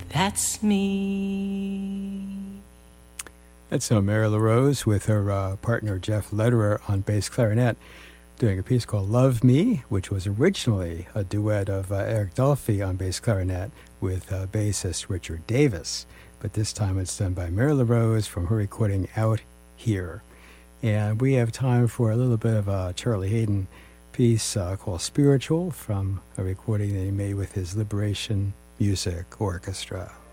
That's me. That's Mary LaRose with her partner Jeff Lederer on bass clarinet, doing a piece called Love Me, which was originally a duet of Eric Dolphy on bass clarinet with bassist Richard Davis. But this time it's done by Mary LaRose from her recording Out Here. And we have time for a little bit of a Charlie Haden piece called Spiritual from a recording that he made with his Liberation Music Orchestra.